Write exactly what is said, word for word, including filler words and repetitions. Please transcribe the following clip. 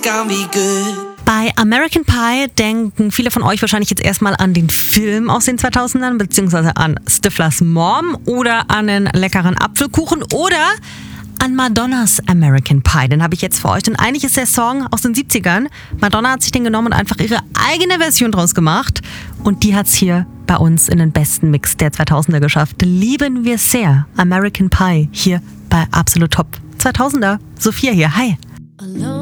Bei American Pie denken viele von euch wahrscheinlich jetzt erstmal an den Film aus den zweitausendern, beziehungsweise an Stiflers Mom oder an einen leckeren Apfelkuchen oder an Madonnas American Pie. Den habe ich jetzt für euch. Denn eigentlich ist der Song aus den siebzigern. Madonna hat sich den genommen und einfach ihre eigene Version draus gemacht. Und die hat es hier bei uns in den besten Mix der zweitausender geschafft. Lieben wir sehr. American Pie hier bei Absolut Top zweitausender. Sophia hier. Hi.